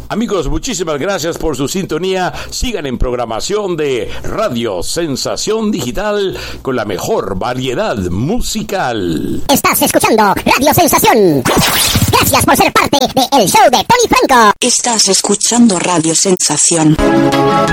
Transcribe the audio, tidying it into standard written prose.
Amigos, muchísimas gracias por su sintonía. Sigan en programación de Radio Sensación Digital con la mejor variedad musical. Estás escuchando Radio Sensación. Gracias por ser parte del show de Tony Franco. Estás escuchando Radio Sensación.